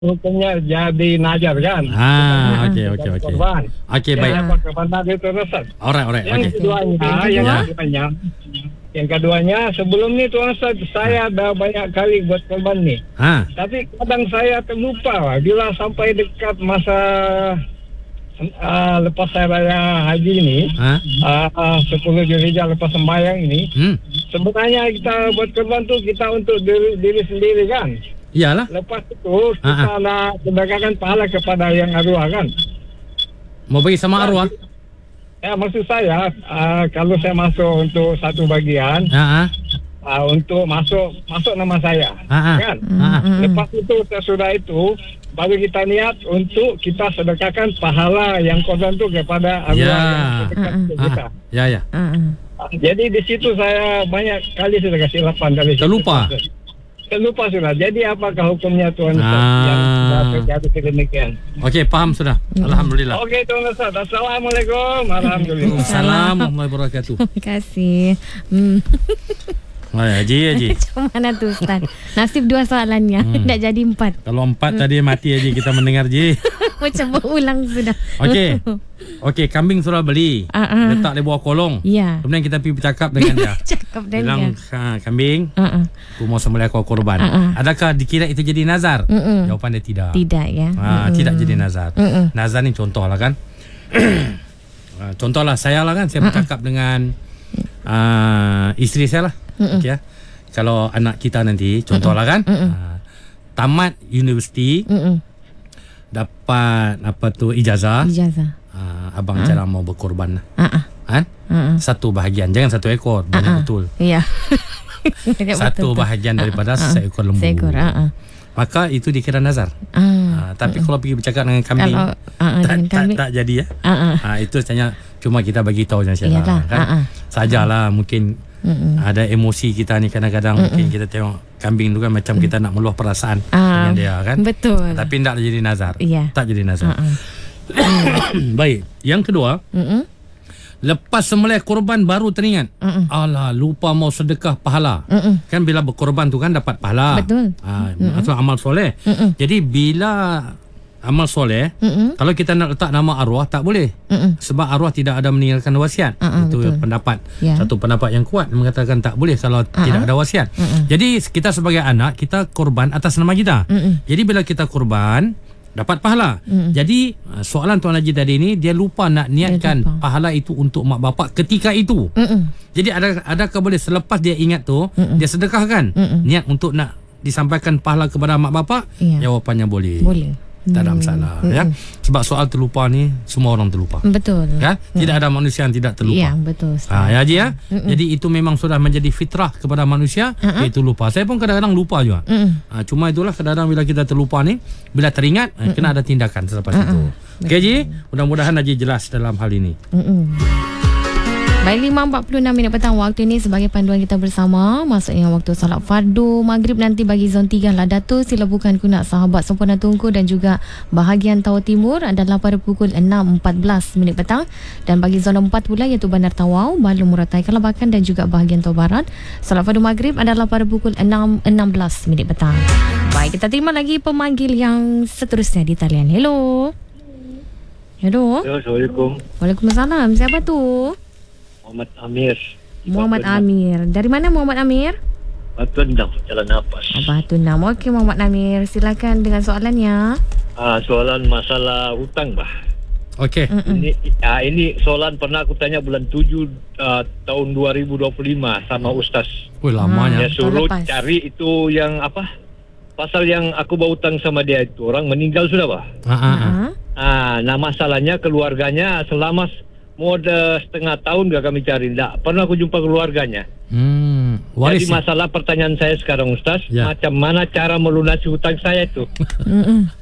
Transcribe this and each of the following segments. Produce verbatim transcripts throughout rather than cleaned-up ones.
hukumnya jadi nazar kan. Ah, okey okey okey. Okey, baik. Apa kepada itu Ustaz? Alright, alright. Yang Okey. keduanya, yang keduanya, yang keduanya sebelum ni Tuan Ustaz, saya dah banyak kali buat korban ni. Ha. Tapi kadang saya terlupa lah bila sampai dekat masa uh, lepas saya raya haji ni, Ha. uh, sepuluh Zulhijjah lepas sembahyang ini, Hmm. sebenarnya kita buat korban tu kita untuk diri, diri sendiri kan. Iyalah. Lepas itu kita Ha, nak sedekahkan pahala kepada yang arwah kan. Mau bagi sama arwah? Ya, maksud saya uh, kalau saya masuk untuk satu bagian, Ha ah. uh, untuk masuk masuk nama saya, Ha ah. kan? Ha ah. Lepas itu sesudah itu baru kita niat untuk kita sedekahkan pahala yang korban tu kepada arwah Ya. yang terdekat ke kita. Ah. Ya ya. Uh-uh. Jadi di situ saya banyak kali sudah kesilapan dari situ. Terlupa. Terlupa sudah. Jadi apakah hukumnya Tuan Ustaz Ah. yang sudah terjadi sedemikian? Okey, faham sudah. Alhamdulillah. Okey Tuan Ustaz. Assalamualaikum. Alhamdulillah. Assalamualaikum warahmatullahi wabarakatuh. Terima kasih. Hmm. Hai, Haji, Haji. Macam mana tu Ustaz? Nasib dua soalannya. Hmm. Dah jadi empat. Kalau empat tadi mati Haji kita mendengar Ji. Macam berulang sudah. Okey. Okey, kambing sudah beli. Uh-uh. Letak di bawah kolong. Ya. Kemudian kita pergi bercakap dengan dia. Cakap dan Bilang, dia. ha, kambing, Uh-uh. aku mau sembelih kau korban. Uh-uh. Adakah dikira itu jadi nazar? Mm-mm. Jawapan dia tidak. Tidak ya. Ha, Mm-mm. tidak jadi nazar. Mm-mm. Nazar ni contoh lah kan. Ha, contohlah saya lah kan, saya bercakap dengan uh, isteri saya lah. Okay, ya. Kalau anak kita nanti, contoh lah kan, uh, tamat universiti, Mm-mm. dapat apa tu ijazah, Ijazah. uh, abang uh. cara mau berkorban lah. Uh-uh. Kan? Uh-uh. Satu bahagian, jangan satu ekor, banyak Uh-uh. betul. Ya. Satu bahagian daripada Uh-uh. seekor lembu. Seekor. Uh-uh. Maka itu dikira nazar. Uh. Uh, tapi kalau pergi bercakap dengan kambing, Kalau uh-uh, tak, dengan tak, kambing. tak jadi ya. Uh-uh. Ha, itu hanya cuma kita bagi tahu je Iyalah, kan. uh-uh. Sajalah mungkin Mm-mm. ada emosi kita ni kadang-kadang Mm-mm. mungkin kita tengok kambing tu kan macam kita nak meluah perasaan Ah, dengan dia kan. betul. Tapi tak jadi nazar. Iya. Tak jadi nazar. Uh-uh. Baik, yang kedua, Mm-mm. lepas sembelih korban baru teringat. Mm-mm. Alah, lupa mau sedekah pahala. Mm-mm. Kan bila berkorban tu kan dapat pahala. Betul. Ha, maksud amal soleh. Mm-mm. Jadi bila amal soleh, Mm-mm. kalau kita nak letak nama arwah tak boleh. Mm-mm. Sebab arwah tidak ada meninggalkan wasiat. Uh-uh, Itu betul. pendapat. Ya. Satu pendapat yang kuat mengatakan tak boleh kalau uh-uh. tidak ada wasiat. Mm-mm. Jadi kita sebagai anak, kita korban atas nama kita. Mm-mm. Jadi bila kita korban, dapat pahala. Mm-mm. Jadi soalan Tuan Haji tadi ni, dia lupa nak niatkan lupa. pahala itu untuk mak bapak ketika itu. Mm-mm. Jadi ada adakah boleh selepas dia ingat tu, Mm-mm. dia sedekahkan Mm-mm. niat untuk nak disampaikan pahala kepada mak bapak? Ya. Jawapannya boleh. Boleh. Tak ada Hmm. masalah ya. Sebab soal terlupa ni semua orang terlupa. Betul. Ya, tidak ada manusia yang tidak terlupa. Ya, betul. Ha, ya Haji ya. Jadi itu memang sudah menjadi fitrah kepada manusia, Uh-uh. iaitu lupa. Saya pun kadang-kadang lupa juga. Mm-mm. Ha, cuma itulah kadang-kadang bila kita terlupa ni, bila teringat eh, kena ada tindakan selepas Uh-uh. itu. Okey Haji, mudah-mudahan Haji jelas dalam hal ini. Mm-mm. Baik, lima empat puluh enam minit petang waktu ini sebagai panduan kita bersama. Maksudnya waktu salat fardu maghrib nanti bagi zon tiga lah Dato' sila bukan kunak sahabat sempurna Tunku dan juga bahagian Tawau Timur adalah pada pukul enam empat belas minit petang. Dan bagi zon empat pula iaitu Bandar Tawau, Balu Muratai Kelabakan dan juga bahagian Tawau Barat, salat fardu maghrib adalah pada pukul enam enam belas minit petang. Baik, kita terima lagi pemanggil yang seterusnya di talian. Hello. Hello. Assalamualaikum. Waalaikumsalam. Siapa tu? Muhammad Amir. Muhammad Amir. Dari mana Muhammad Amir? Batu Endang, Jalan Napas. Batu Enam. Okey Muhammad Amir, silakan dengan soalannya. Ah, soalan masalah hutang bah. Okey. Mm-mm. Ini ah, ini soalan pernah aku tanya bulan tujuh ah, tahun dua ribu dua puluh lima sama Ustaz. Oh, lamanya. Dia suruh lepas. cari itu yang apa? Pasal yang aku bawa hutang sama dia itu orang meninggal sudah bah. Ha, ha, ha. Ha? Ah, nah masalahnya keluarganya selama mau ada setengah tahun gak kami cari, tak pernah aku jumpa keluarganya. Hmm, waris. Jadi masalah pertanyaan saya sekarang Ustaz, Ya. macam mana cara melunasi hutang saya itu? Mm-mm.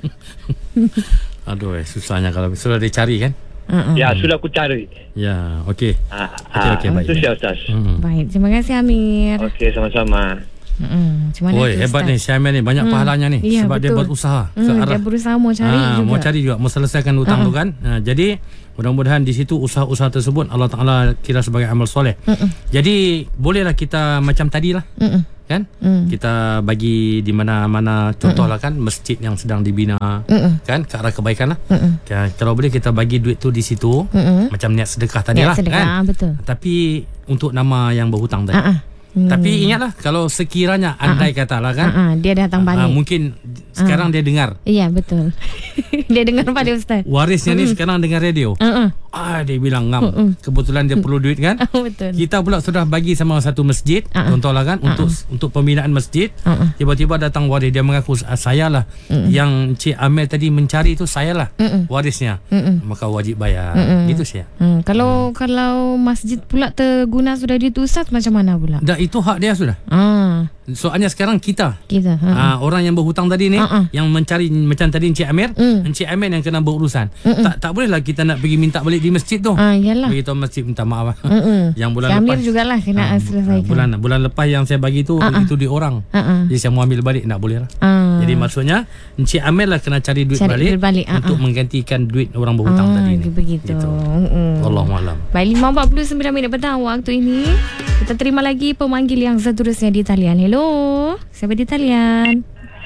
Aduh, eh, susahnya kalau sudah dicari kan? Mm-mm. Ya, sudah aku cari. Ya, okey. Ah, Okey, okey, baik. Itu ya Ustaz. Hmm. Baik, terima kasih Amir. Okey, sama-sama. Mm-mm. Macam mana Oi, tu, hebat Ustaz? ni Syamil ni, banyak Hmm. pahalanya ni. Ya, sebab dia betul. buat usaha ke Mm, arah dia berusaha mau cari Ah, juga. mau cari juga, mau selesaikan hutang Uh-uh. tu kan. Ha, jadi mudah-mudahan di situ usaha-usaha tersebut Allah Taala kira sebagai amal soleh. Mm-mm. Jadi bolehlah kita macam tadilah. Mm-mm. kan? Mm. Kita bagi di mana-mana, contohlah kan masjid yang sedang dibina, Mm-mm. kan, ke arah kebaikan lah. Mm-mm. Ya, kalau boleh kita bagi duit tu di situ, Mm-mm. macam niat sedekah tadi Niat lah, sedekah, kan? ah, betul. Tapi untuk nama yang berhutang tadi. Ah, ah. Hmm. Tapi ingatlah, kalau sekiranya andai katalah kan, Ah, ah, dia datang ah, balik. mungkin sekarang dia dengar, Iya, betul. Dia dengar balik Ustaz. warisnya ni sekarang dengar radio. Ah, ah. Ah, dia bilang ngam. Mm-mm. Kebetulan dia perlu duit kan? Ah, betul. Kita pula sudah bagi sama satu masjid, Ah, ah. contohlah kan, untuk untuk pembinaan masjid. Ah, ah. Tiba-tiba datang waris, dia mengaku, "Ah, saya lah yang Cik Amel tadi mencari tu, saya lah Mm-mm. warisnya." Mm-mm. Maka wajib bayar. Mm-mm. Gitu sih. Hmm, kalau kalau masjid pula terguna sudah duit tu Ustaz, macam mana pula? Dah, itu hak dia sudah. Ah, Soalnya sekarang kita, kita. Ha. Ah, orang yang berhutang tadi ni, Ah, ah. yang mencari macam tadi Encik Amir, Mm. Encik Amir yang kena berurusan. Tak tak bolehlah kita nak pergi minta balik di masjid tu. Ah, yalah. Beritahu masjid, minta maaf. Mm-mm. Yang bulan Si Amir lepas jugalah kena Ah, selesaikan. bulan bulan lepas yang saya bagi tu, Ah, ah. itu di orang. Ah, ah. Jadi saya mau ambil balik, tak boleh lah. Ah. Jadi maksudnya Encik Amir lah kena cari duit Cari balik, duit balik, ah, untuk ah. menggantikan duit orang berhutang ah, tadi ni. begitu. Gitu. Mm-mm. Allahualam. Baik, lima empat puluh sembilan minit petang waktu ini. Kita terima lagi pemanggil yang seterusnya di talian. Hello. Siapa di talian?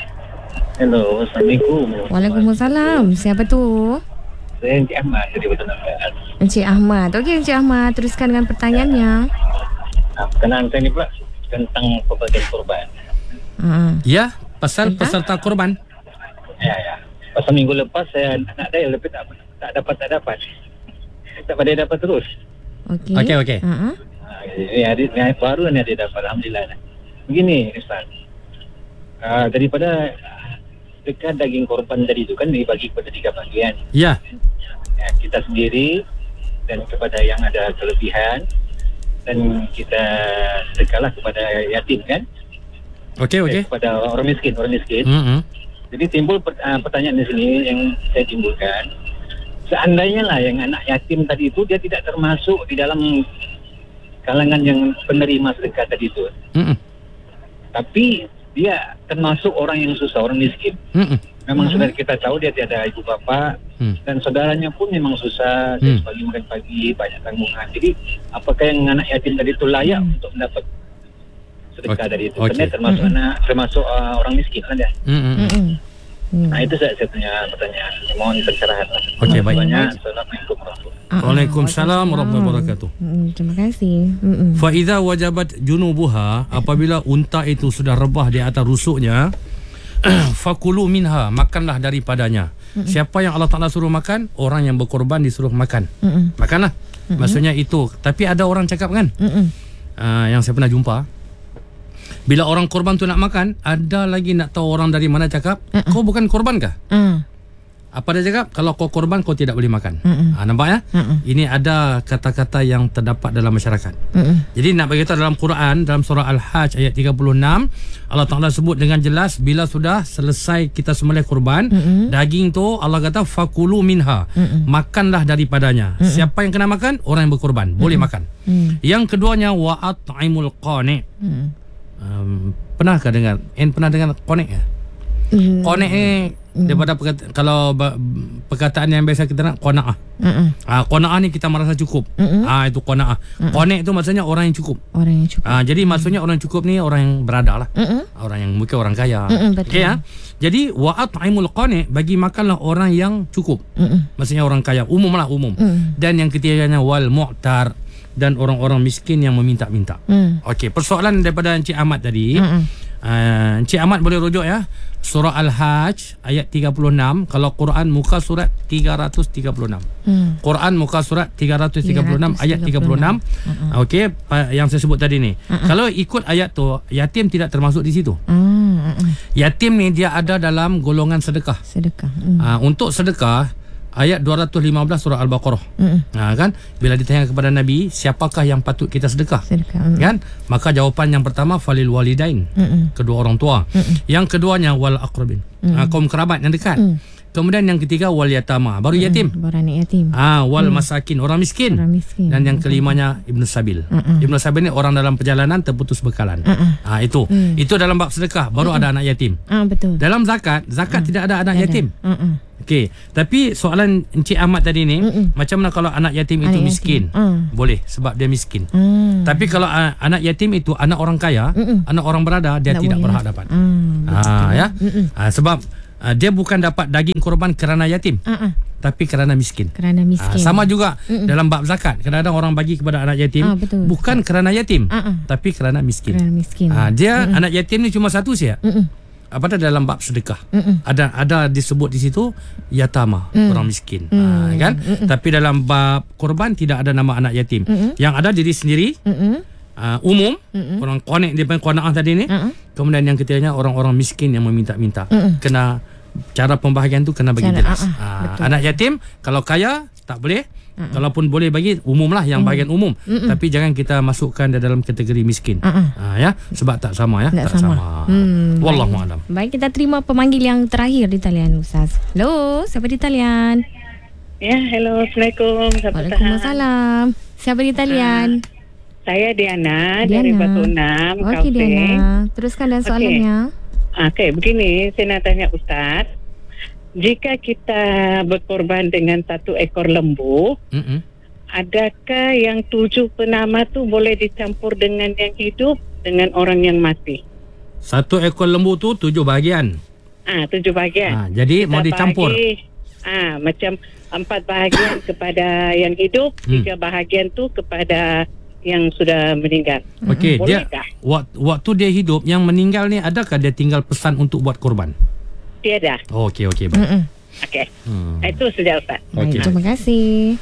Hello, Assalamualaikum. Waalaikumsalam. Siapa tu? Saya Encik Ahmad dari Betul Nampak. Encik Ahmad. Okey, Encik Ahmad, teruskan dengan pertanyaannya. Nah, perkenaan saya ni pula tentang pembagian korban. Ah. Ya, pasal Tentang? peserta korban. Ya, ya. Pasal minggu lepas saya nak daya lebih tak tak dapat tak dapat. Tak pada dapat terus. Okey. Okey, okey. Ha ah. Ha, ini hari, ini hari baru ni dia dapat, alhamdulillah. Begini Ustaz. Uh, daripada dekat daging korban tadi itu kan dibagi kepada tiga bagian. Ya. Ya, kita sendiri dan kepada yang ada kelebihan, dan kita sedekahlah kepada yatim kan. Okey, okey. Eh, kepada orang miskin, orang miskin. Hmm. Jadi timbul per, uh, pertanyaan di sini yang saya timbulkan. Seandainya lah yang anak yatim tadi itu dia tidak termasuk di dalam kalangan yang penerima sedekah tadi itu. Hmm. Tapi dia termasuk orang yang susah, orang miskin. Hmm. Memang sudah kita tahu dia tiada ibu bapa, Hmm. dan saudaranya pun memang susah, Hmm. hmm. pagi makan pagi, banyak tanggungan. Jadi apakah yang anak yatim tadi itu layak Hmm. untuk mendapat sedekah Okey. dari itu? Okey. Karena termasuk Hmm. anak, termasuk uh, orang miskin kan dia. Hmm. Hmm. Hmm. Nah itu saya, saya punya pertanyaan. Mohon pencerahan. Okey, baik. Banyak. Assalamualaikum warahmatullahi Ah, ah. Waalaikumsalam warahmatullahi wabarakatuh. Hmm, terima kasih. Hmm. Fa idza wajabat junubuha, apabila unta itu sudah rebah di atas rusuknya, fakulu minha, makanlah daripadanya. Mm-mm. Siapa yang Allah Taala suruh makan? Orang yang berkorban disuruh makan. Mm-mm. Makanlah. Mm-mm. Maksudnya itu. Tapi ada orang cakap kan, uh, yang saya pernah jumpa, bila orang korban tu nak makan, ada lagi nak tahu orang dari mana cakap, Mm-mm. kau bukan korban kah? Ah. Apa dia cakap? Kalau kau korban, kau tidak boleh makan. Mm-mm. Ha, nampak ya? Mm-mm. Ini ada kata-kata yang terdapat dalam masyarakat. Mm-mm. Jadi nak beritahu dalam Quran, dalam surah Al-Hajj ayat tiga puluh enam, Allah Ta'ala sebut dengan jelas, bila sudah selesai kita sembelih kurban, Mm-mm. daging tu Allah kata fakulu minha, Mm-mm. makanlah daripadanya. Mm-mm. Siapa yang kena makan? Orang yang berkorban, boleh makan. Mm. Yang keduanya wa at'imul qani'. Mm. Um, pernahkah dengar? En pernah dengar qani' ya? Mm. Qani' ni daripada perkata, kalau ba- perkataan yang biasa kita nak qanaah. Mm-mm. Ah, qanaah ni kita merasa cukup. Mm-mm. Ah, itu qanaah. Qani' itu maksudnya orang yang cukup. Orang yang cukup. Ah, jadi maksudnya orang cukup ni orang yang berada lah. Mm-mm. Orang yang mungkin orang kaya. Mm-mm, betul. Okey ya. Jadi wa at'imul qani', bagi makanlah orang yang cukup. Mm-mm. Maksudnya orang kaya, umum lah umum. Mm. Dan yang ketiganya wal mu'tar, dan orang-orang miskin yang meminta-minta. Mm. Okey, persoalan daripada Encik Ahmad tadi. Mm-mm. Uh, Encik Ahmad boleh rujuk ya. Surah Al-Hajj ayat tiga puluh enam, kalau Quran muka surat tiga ratus tiga puluh enam. Mm. Quran muka surat tiga ratus tiga puluh enam ayat tiga puluh enam. Uh-uh. Okey, pa- yang saya sebut tadi ni. Uh-uh. Kalau ikut ayat tu, yatim tidak termasuk di situ. Ah, uh-uh. Yatim ni dia ada dalam golongan sedekah. Sedekah. Mm. Uh, untuk sedekah, ayat dua ratus lima belas surah Al-Baqarah. Mm. Ha, kan? Bila ditanya kepada Nabi, siapakah yang patut kita sedekah? Sedekah. Mm. Kan? Maka jawapan yang pertama falil walidain, Mm-mm. kedua orang tua. Mm-mm. Yang keduanya wal aqrabin, Mm. ha, kaum kerabat yang dekat. Mm. Kemudian yang ketiga wal yatama, baru yatim. Baru anak yatim. Ah, wal masakin, orang miskin. Orang miskin. Dan yang kelimanya Ibnu Sabil. Mm-mm. Ibnu Sabil ni orang dalam perjalanan terputus bekalan. Mm-mm. Ah, itu. Mm. Itu dalam bab sedekah, baru ada anak yatim. Ah, betul. Dalam zakat, zakat tidak ada anak Ada. yatim. Mm-mm. Okey, tapi soalan Encik Ahmad tadi ni, Mm-mm. macam mana kalau anak yatim itu anak miskin? Yatim. Uh. Boleh, sebab dia miskin. Mm. Tapi kalau uh, anak yatim itu anak orang kaya, Mm-mm. anak orang berada, dia tak tidak boleh, berhak dapat. Mm, ah, ya. Ah, sebab uh, dia bukan dapat daging korban kerana yatim. Uh-uh. Tapi kerana miskin. Kerana miskin. Ah, sama juga Mm-mm. dalam bab zakat. Kadang-kadang orang bagi kepada anak yatim, ah, bukan kerana yatim, uh-uh. tapi kerana miskin. Kerana miskin. Ah, dia Mm-mm. anak yatim ni cuma satu saja. Mm-mm. Apa dalam bab sedekah, Mm-mm. ada ada disebut di situ yatama, mm. orang miskin, mm. ha, kan. Mm-mm. Tapi dalam bab korban tidak ada nama anak yatim. Mm-mm. Yang ada diri sendiri, uh, umum, Mm-mm. orang konek dia panggil qanaah tadi ni. Mm-mm. Kemudian yang ketiganya orang-orang miskin yang meminta-minta. Mm-mm. Kena cara pembahagian tu kena bagi cara, jelas. Uh-uh, ha, anak yatim kalau kaya tak boleh. Uh-uh. Kalaupun boleh bagi umum lah, yang bahagian umum. Uh-uh. Tapi jangan kita masukkan dalam kategori miskin. Uh-uh. Ha, ya, sebab tak sama ya. Tak, tak sama. sama. Hmm, Wallahu a'lam. Baik, kita terima pemanggil yang terakhir di talian, Ustaz. Hello, siapa di talian? Ya, hello, Assalamualaikum. Waalaikumsalam. Siapa di talian? Uh, saya Diana, Diana dari Batu Enam. Okey, Diana. Teruskan dan soalannya. Okey, okay, begini, saya nak tanya Ustaz. Jika kita berkorban dengan satu ekor lembu, Mm-mm. adakah yang tujuh penama tu boleh dicampur dengan yang hidup dengan orang yang mati? Satu ekor lembu tu tujuh bahagian. Ah, tujuh bahagian. Ah, jadi kita mau dicampur. Bahagi, ah, macam empat bahagian kepada yang hidup, hmm. tiga bahagian tu kepada yang sudah meninggal. Okey, dia waktu, waktu dia hidup, yang meninggal ni adakah dia tinggal pesan untuk buat korban? Tiada. Oh, okey, okey. Baik. Okey. Hmm. Itu saja, Ustaz. Okay. Terima kasih.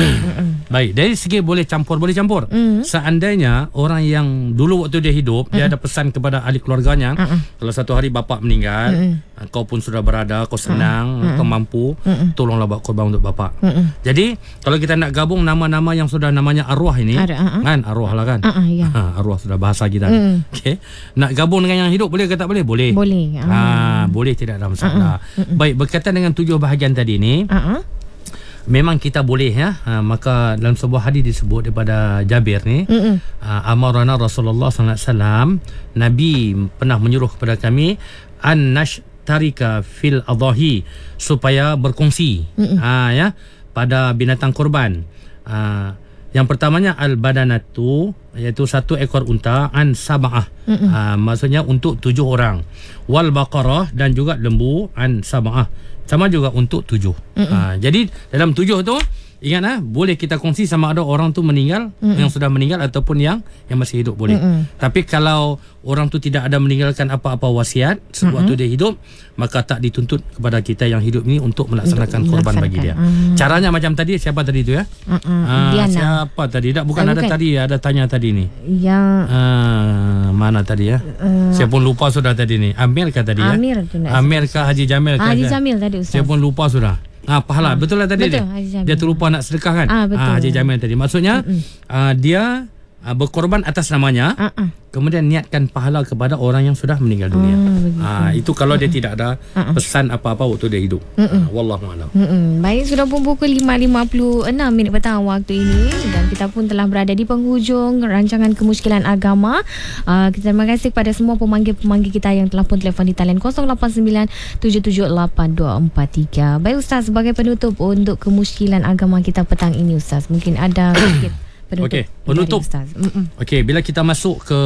Baik, dari segi boleh campur, boleh campur. Mm. Seandainya orang yang dulu waktu dia hidup, mm. dia ada pesan kepada ahli keluarganya, mm. kalau satu hari bapa meninggal, mm. kau pun sudah berada, kau senang, mm. kau mampu, mm. tolonglah buat korban untuk bapa. Mm. Jadi, kalau kita nak gabung nama-nama yang sudah namanya arwah ini, Ar- uh-uh. kan arwah lah kan? Uh-uh, yeah. ha, arwah sudah bahasa kita. Mm. Okey. Nak gabung dengan yang hidup boleh ke tak boleh? Boleh. Boleh. Uh. Ha, boleh, tidak ada masalah. Uh-uh. Baik, berkaitan dengan tujuh bahagian tadi ni, uh-uh. memang kita boleh ya. Ha, maka dalam sebuah hadis disebut daripada Jabir ni, uh, amarana Rasulullah sallallahu alaihi wasallam, Nabi pernah menyuruh kepada kami an nashtarika fil adahi, supaya berkongsi ha, ya pada binatang korban. Ha, yang pertamanya al badanatu, iaitu satu ekor unta, an sab'ah, ha, maksudnya untuk tujuh orang, wal baqarah, dan juga lembu, an sab'ah, sama juga untuk tujuh. Ha, jadi dalam tujuh tu, ingatlah, boleh kita kongsi sama ada orang tu meninggal, Mm-mm. yang sudah meninggal ataupun yang yang masih hidup boleh. Mm-mm. Tapi kalau orang tu tidak ada meninggalkan apa-apa wasiat sewaktu dia hidup, maka tak dituntut kepada kita yang hidup ni untuk melaksanakan untuk korban melaksanakan. bagi dia. Mm. Caranya macam tadi, siapa tadi tu ya? Ha, siapa tadi? Tak, bukan, bukan ada tadi, ada tanya tadi ni. Yang ha, mana tadi ya? Uh, Saya pun lupa sudah tadi ni. Amir kah tadi Amir ya? Amir kah Haji Jamil kah? Haji Jamil tadi, Ustaz. Saya pun lupa sudah. Ah, pahala. Ah, betul lah tadi betul, dia. Dia terlupa nak sedekah kan? Ah, betul. Ah, Haji Jamil tadi. Maksudnya ah, dia ah, berkorban atas namanya. Ah, ah. Kemudian niatkan pahala kepada orang yang sudah meninggal dunia. Ah, ah, itu kalau dia tidak ada pesan apa-apa waktu dia hidup. Ah, wallahu a'lam. Baik, sudah pun pukul lima lima puluh enam minit petang waktu ini, dan kita pun telah berada di penghujung rancangan Kemusykilan Agama. Uh, terima kasih kepada semua pemanggil-pemanggil kita yang telah pun telefon di talian kosong lapan sembilan tujuh tujuh lapan dua empat tiga. Baik, Ustaz, sebagai penutup untuk Kemusykilan Agama kita petang ini, Ustaz, mungkin ada sedikit penutup. Okey, penutup. Okey, bila kita masuk ke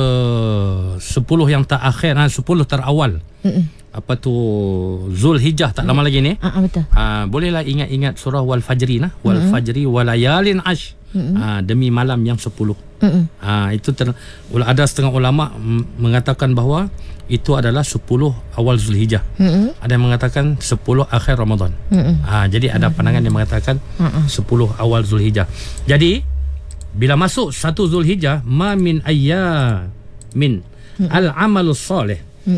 sepuluh yang terakhir, ha, sepuluh terawal. Mm-mm. Apa tu, Zulhijjah tak lama lagi ni. Uh, betul. Ha, bolehlah ingat-ingat surah Wal Fajri nah, Wal Mm-mm. Fajri walayalin ash. Ha, demi malam yang sepuluh. Ha, itu ter, ada setengah ulama mengatakan bahawa itu adalah sepuluh awal Zulhijjah. Mm-mm. Ada yang mengatakan sepuluh akhir Ramadan. Ha, jadi ada pandangan yang mengatakan Mm-mm. sepuluh awal Zulhijjah. Jadi bila masuk satu Zulhijjah, ma min ayyamin al-amalus soleh,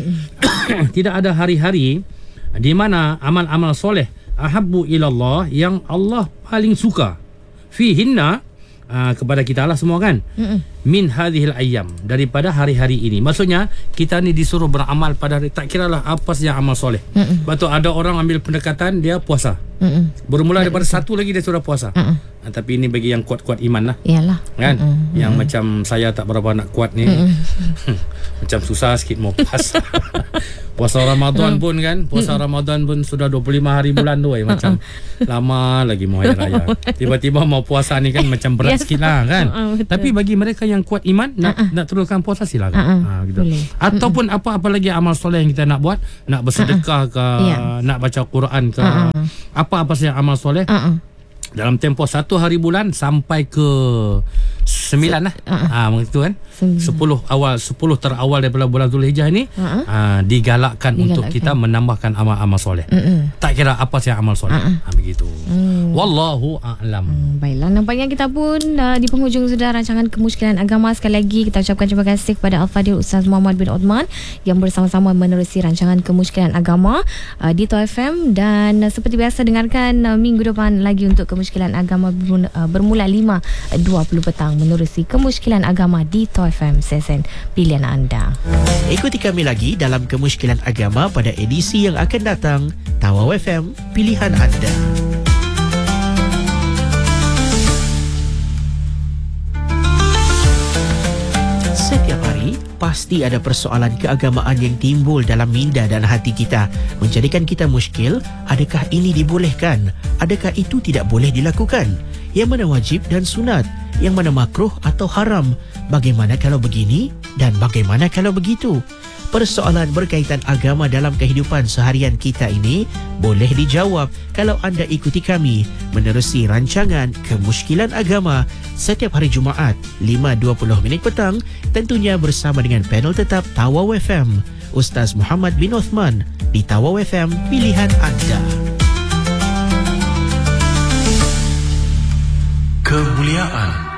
tidak ada hari-hari di mana amal-amal soleh ahabbu ilallah, yang Allah paling suka, fihinna, uh, kepada kita lah semua kan, min hadhil ayyam, daripada hari-hari ini. Maksudnya kita ni disuruh beramal pada hari, tak kiralah apa saja amal soleh. Lepas tu ada orang ambil pendekatan dia puasa, bermula daripada satu lagi dia sudah puasa. Ha, tapi ini bagi yang kuat-kuat iman lah. Yalah. Kan? Mm-mm. Yang Mm-mm. macam saya tak berapa nak kuat ni. Macam susah sikit mau puasa. Puasa Ramadan pun kan. Puasa Ramadan pun sudah dua puluh lima hari bulan tu. Eh. Macam lama lagi mau hari raya. Tiba-tiba mau puasa ni kan macam berat Yes. sikit lah kan. Uh-uh, betul. Tapi bagi mereka yang kuat iman, nak, Uh-uh. nak teruskan puasa silakan. Uh-uh. Ha, gitu. Boleh. Ataupun apa-apa lagi amal soleh yang kita nak buat. Nak bersedekah ke, Ya. nak baca Quran ke. Uh-uh. Apa-apa saja amal soleh. Uh-uh. Dalam tempoh satu hari bulan sampai ke sembilan lah. uh-uh. Ah, begitu kan? Sembilan. Sepuluh awal, sepuluh terawal daripada bulan Zulhijjah ini Uh-uh. ah, digalakkan, untuk Digalakkan. kita menambahkan amal-amal soleh. Mm-mm. Tak kira apa saja amal soleh. Uh-uh. Ah, begitu. Mm. Wallahu a'lam. Hmm, baiklah, nampaknya kita pun uh, di penghujung sudah rancangan Kemusykilan Agama. Sekali lagi kita ucapkan terima kasih kepada Al-Fadhil Ustaz Muhammad bin Uthman yang bersama-sama menerusi rancangan Kemusykilan Agama uh, di T O F M. Dan uh, seperti biasa, dengarkan uh, minggu depan lagi untuk Kemusykilan Agama bermula, uh, bermula lima dua puluh petang menerusi Kemusykilan Agama di T O F M, sesen pilihan anda. Ikuti kami lagi dalam Kemusykilan Agama pada edisi yang akan datang. Tawau F M, pilihan anda. Setiap hari, pasti ada persoalan keagamaan yang timbul dalam minda dan hati kita, menjadikan kita muskil. Adakah ini dibolehkan? Adakah itu tidak boleh dilakukan? Yang mana wajib dan sunat? Yang mana makruh atau haram? Bagaimana kalau begini? Dan bagaimana kalau begitu? Persoalan berkaitan agama dalam kehidupan seharian kita ini boleh dijawab kalau anda ikuti kami menerusi rancangan Kemusykilan Agama setiap hari Jumaat lima dua puluh minit petang, tentunya bersama dengan panel tetap Tawau F M, Ustaz Muhammad bin Uthman di Tawau F M, pilihan anda. Kemuliaan